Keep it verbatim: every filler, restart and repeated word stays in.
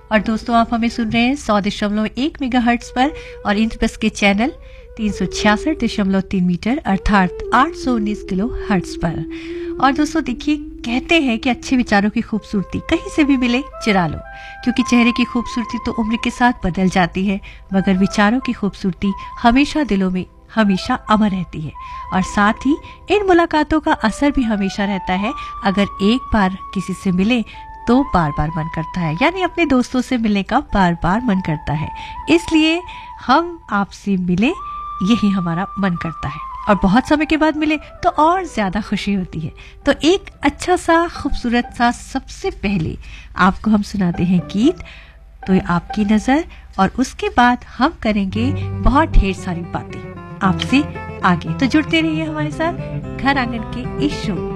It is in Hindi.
और दोस्तों आप हमें सुन रहे हैं सौ दशमलव एक मेगाहर्ट्ज पर और इंटरबस के चैनल तीन सौ छियासठ दशमलव तीन मीटर अर्थात आठ सौ उन्नीस किलो हर्ट्ज पर। और दोस्तों देखिए, कहते हैं कि अच्छे विचारों की खूबसूरती कहीं से भी मिले चुरा लो, क्योंकि चेहरे की खूबसूरती तो उम्र के साथ बदल जाती है, मगर विचारों की खूबसूरती हमेशा दिलों में हमेशा अमर रहती है। और साथ ही इन मुलाकातों का असर भी हमेशा रहता है। अगर एक बार किसी से मिले तो बार बार मन करता है, यानी अपने दोस्तों से मिलने का बार बार मन करता है। इसलिए हम आपसे मिले, यही हमारा मन करता है, और बहुत समय के बाद मिले तो और ज्यादा खुशी होती है। तो एक अच्छा सा खूबसूरत सा सबसे पहले आपको हम सुनाते हैं गीत, तो ये आपकी नजर, और उसके बाद हम करेंगे बहुत ढेर सारी बातें आपसे आगे। तो जुड़ते रहिए हमारे साथ घर आंगन के इस शो